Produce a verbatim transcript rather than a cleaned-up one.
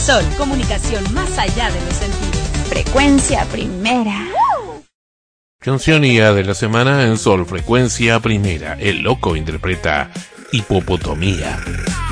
Sol, comunicación más allá de los sentidos. Frecuencia Primera. Canción I A de la semana en Sol, Frecuencia Primera. El Loco interpreta Hipopotomía.